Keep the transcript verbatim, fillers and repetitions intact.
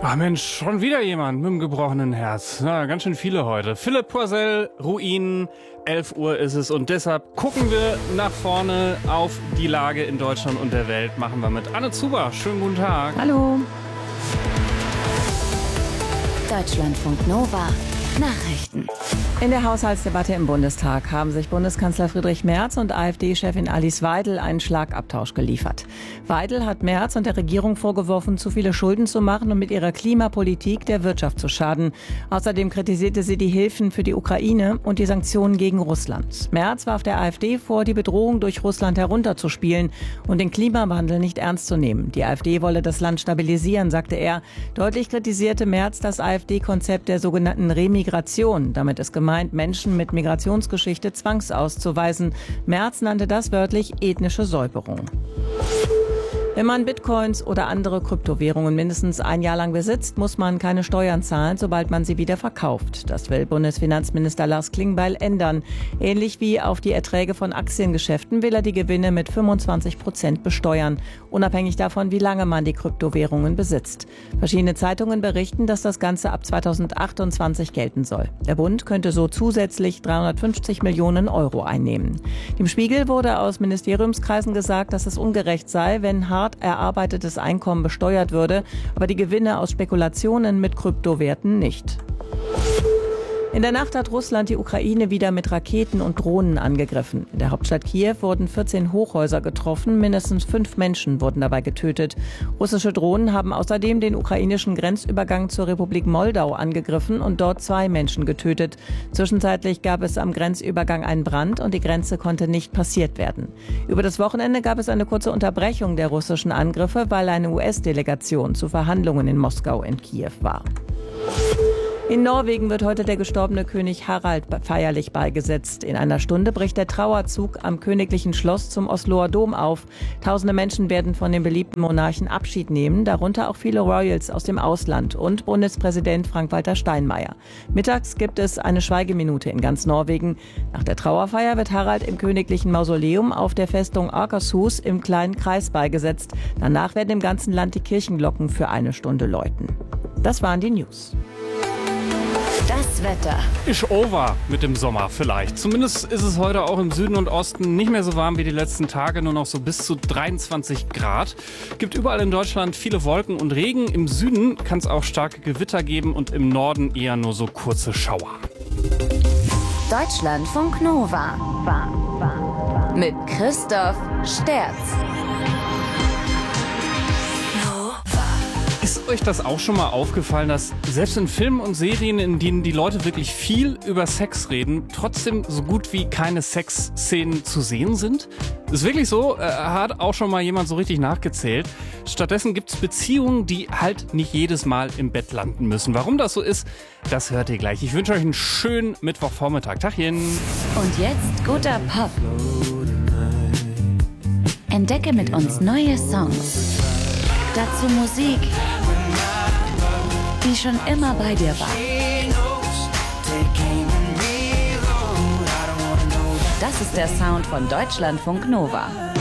Ach Mensch, schon wieder jemand mit einem gebrochenen Herz. Na, ganz schön viele heute. Philipp Poisel, Ruinen, elf Uhr ist es und deshalb gucken wir nach vorne auf die Lage in Deutschland und der Welt. Machen wir mit Anne Zuber. Schönen guten Tag. Hallo. Deutschlandfunk Nova. Nachrichten. In der Haushaltsdebatte im Bundestag haben sich Bundeskanzler Friedrich Merz und AfD-Chefin Alice Weidel einen Schlagabtausch geliefert. Weidel hat Merz und der Regierung vorgeworfen, zu viele Schulden zu machen und mit ihrer Klimapolitik der Wirtschaft zu schaden. Außerdem kritisierte sie die Hilfen für die Ukraine und die Sanktionen gegen Russland. Merz warf der AfD vor, die Bedrohung durch Russland herunterzuspielen und den Klimawandel nicht ernst zu nehmen. Die AfD wolle das Land stabilisieren, sagte er. Deutlich kritisierte Merz das AfD-Konzept der sogenannten Remigration. Damit ist gemeint, Menschen mit Migrationsgeschichte zwangsauszuweisen. Merz nannte das wörtlich ethnische Säuberung. Wenn man Bitcoins oder andere Kryptowährungen mindestens ein Jahr lang besitzt, muss man keine Steuern zahlen, sobald man sie wieder verkauft. Das will Bundesfinanzminister Lars Klingbeil ändern. Ähnlich wie auf die Erträge von Aktiengeschäften will er die Gewinne mit fünfundzwanzig Prozent besteuern, unabhängig davon, wie lange man die Kryptowährungen besitzt. Verschiedene Zeitungen berichten, dass das Ganze ab zweitausendachtundzwanzig gelten soll. Der Bund könnte so zusätzlich dreihundertfünfzig Millionen Euro einnehmen. Dem Spiegel wurde aus Ministeriumskreisen gesagt, dass es ungerecht sei, wenn hart erarbeitetes Einkommen besteuert würde, aber die Gewinne aus Spekulationen mit Kryptowerten nicht. In der Nacht hat Russland die Ukraine wieder mit Raketen und Drohnen angegriffen. In der Hauptstadt Kiew wurden vierzehn Hochhäuser getroffen, mindestens fünf Menschen wurden dabei getötet. Russische Drohnen haben außerdem den ukrainischen Grenzübergang zur Republik Moldau angegriffen und dort zwei Menschen getötet. Zwischenzeitlich gab es am Grenzübergang einen Brand und die Grenze konnte nicht passiert werden. Über das Wochenende gab es eine kurze Unterbrechung der russischen Angriffe, weil eine U S-Delegation zu Verhandlungen in Moskau in Kiew war. In Norwegen wird heute der gestorbene König Harald feierlich beigesetzt. In einer Stunde bricht der Trauerzug am königlichen Schloss zum Osloer Dom auf. Tausende Menschen werden von dem beliebten Monarchen Abschied nehmen, darunter auch viele Royals aus dem Ausland und Bundespräsident Frank-Walter Steinmeier. Mittags gibt es eine Schweigeminute in ganz Norwegen. Nach der Trauerfeier wird Harald im königlichen Mausoleum auf der Festung Akershus im kleinen Kreis beigesetzt. Danach werden im ganzen Land die Kirchenglocken für eine Stunde läuten. Das waren die News. Das Wetter. Ist over mit dem Sommer vielleicht. Zumindest ist es heute auch im Süden und Osten nicht mehr so warm wie die letzten Tage, nur noch so bis zu dreiundzwanzig Grad. Gibt überall in Deutschland viele Wolken und Regen. Im Süden kann es auch starke Gewitter geben und im Norden eher nur so kurze Schauer. Deutschlandfunk Nova. Mit Christoph Sterz. Ist euch das auch schon mal aufgefallen, dass selbst in Filmen und Serien, in denen die Leute wirklich viel über Sex reden, trotzdem so gut wie keine Sexszenen zu sehen sind? Ist wirklich so, äh, hat auch schon mal jemand so richtig nachgezählt. Stattdessen gibt es Beziehungen, die halt nicht jedes Mal im Bett landen müssen. Warum das so ist, das hört ihr gleich. Ich wünsche euch einen schönen Mittwochvormittag. Tachchen. Und jetzt guter Pop. Entdecke mit uns neue Songs. Dazu Musik, die schon immer bei dir war. Das ist der Sound von Deutschlandfunk Nova.